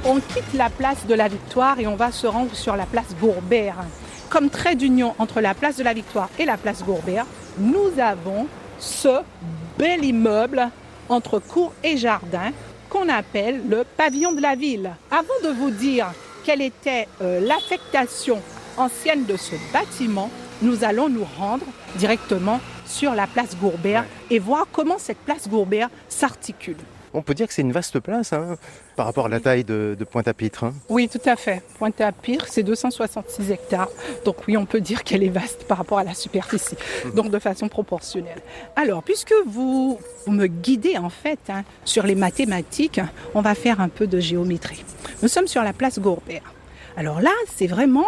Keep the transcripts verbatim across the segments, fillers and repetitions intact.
On quitte la place de la Victoire et on va se rendre sur la place Gourbert. Comme trait d'union entre la place de la Victoire et la place Gourbert, nous avons ce bel immeuble entre cour et jardin qu'on appelle le pavillon de la ville. Avant de vous dire quelle était euh, l'affectation ancienne de ce bâtiment, nous allons nous rendre directement sur la place Gourbert et voir comment cette place Gourbert s'articule. On peut dire que c'est une vaste place hein, par rapport à la taille de, de Pointe-à-Pitre. Hein. Oui, tout à fait. Pointe-à-Pitre, c'est deux cent soixante-six hectares. Donc oui, on peut dire qu'elle est vaste par rapport à la superficie, donc de façon proportionnelle. Alors, puisque vous, vous me guidez en fait hein, sur les mathématiques, on va faire un peu de géométrie. Nous sommes sur la place Gourbert. Alors là, c'est vraiment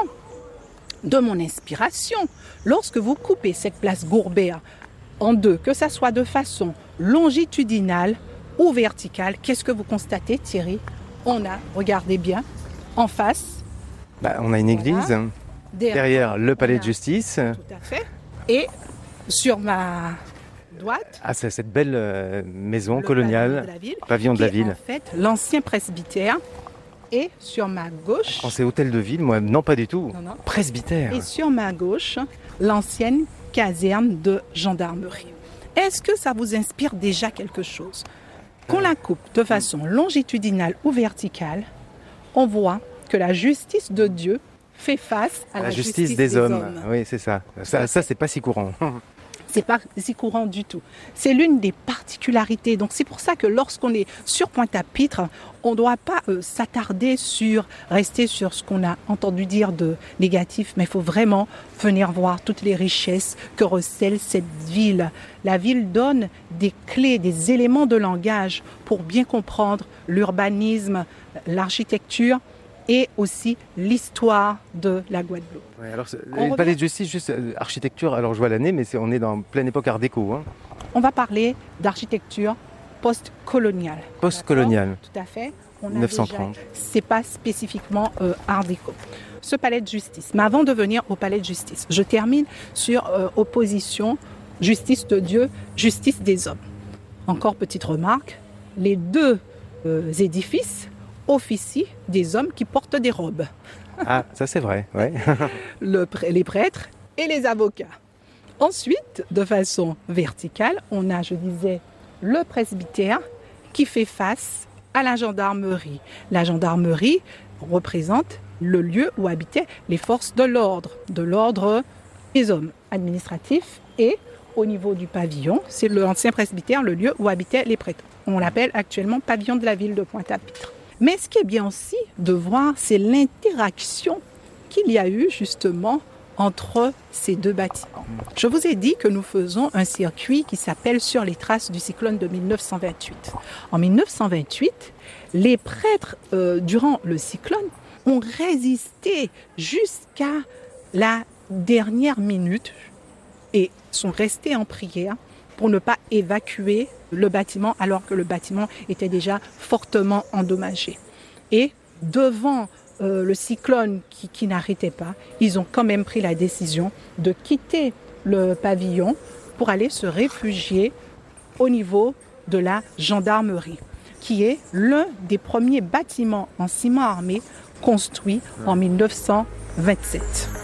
de mon inspiration. Lorsque vous coupez cette place Gourbert en deux, que ça soit de façon longitudinale ou verticale, qu'est-ce que vous constatez, Thierry? On a, regardez bien, en face. Bah, on a une église, voilà. derrière, derrière le palais de justice. Tout à fait. Et sur ma droite, ah, c'est cette belle euh, maison coloniale, pavillon de la ville, pavillon de la ville. En fait, l'ancien presbytère. Et sur ma gauche... Oh, c'est hôtel de ville, moi, non pas du tout. Non, non. Presbytère. Et sur ma gauche, l'ancienne caserne de gendarmerie. Est-ce que ça vous inspire déjà quelque chose? Qu'on la coupe de façon longitudinale ou verticale, on voit que la justice de Dieu fait face à la, la justice, justice des, des hommes. hommes. Oui, c'est ça. Ça, ça c'est pas si courant. C'est pas si courant du tout. C'est l'une des particularités. Donc c'est pour ça que lorsqu'on est sur Pointe-à-Pitre, on ne doit pas euh, s'attarder sur, rester sur ce qu'on a entendu dire de négatif, mais il faut vraiment venir voir toutes les richesses que recèle cette ville. La ville donne des clés, des éléments de langage pour bien comprendre l'urbanisme, l'architecture et aussi l'histoire de la Guadeloupe. Ouais, alors, le palais de justice, juste euh, architecture, alors je vois l'année, mais c'est, on est dans pleine époque art déco. Hein. On va parler d'architecture post-coloniale. Post-coloniale. Tout à fait. On a neuf cent trente. Déjà, c'est pas spécifiquement euh, art déco. Ce palais de justice. Mais avant de venir au palais de justice, je termine sur euh, opposition justice de Dieu, justice des hommes. Encore petite remarque, les deux euh, édifices officient des hommes qui portent des robes. Ah, ça c'est vrai, ouais. Le, les prêtres et les avocats. Ensuite, de façon verticale, on a, je disais, le presbytère qui fait face à la gendarmerie. La gendarmerie représente le lieu où habitaient les forces de l'ordre, de l'ordre des hommes administratifs, et au niveau du pavillon, c'est l'ancien presbytère, le lieu où habitaient les prêtres. On l'appelle actuellement pavillon de la ville de Pointe-à-Pitre. Mais ce qui est bien aussi de voir, c'est l'interaction qu'il y a eu justement entre ces deux bâtiments. Je vous ai dit que nous faisons un circuit qui s'appelle Sur les traces du cyclone de mille neuf cent vingt-huit. En mille neuf cent vingt-huit, les prêtres, euh, durant le cyclone, ont résisté jusqu'à la dernière minute et sont restés en prière pour ne pas évacuer le bâtiment alors que le bâtiment était déjà fortement endommagé. Et devant euh, le cyclone qui, qui n'arrêtait pas, ils ont quand même pris la décision de quitter le pavillon pour aller se réfugier au niveau de la gendarmerie, qui est l'un des premiers bâtiments en ciment armé construits en mille neuf cent vingt-sept.